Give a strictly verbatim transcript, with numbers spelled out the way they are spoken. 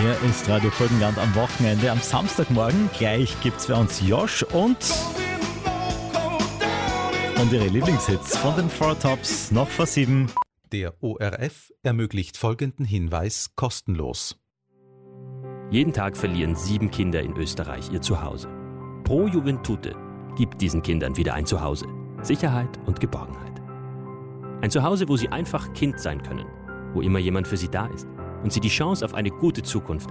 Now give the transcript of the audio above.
Hier ist Radio Burgenland am Wochenende. Am Samstagmorgen gleich gibt's bei uns Josh und, und ihre Lieblingshits von den Four Tops noch vor sieben. Der O R F ermöglicht folgenden Hinweis kostenlos. Jeden Tag verlieren sieben Kinder in Österreich ihr Zuhause. Pro Juventute gibt diesen Kindern wieder ein Zuhause. Sicherheit und Geborgenheit. Ein Zuhause, wo sie einfach Kind sein können, wo immer jemand für sie da ist und sie die Chance auf eine gute Zukunft